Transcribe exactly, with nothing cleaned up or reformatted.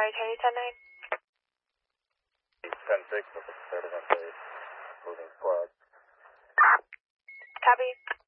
sorry, Tony, ten nine. ten six with the third of moving squad. Copy.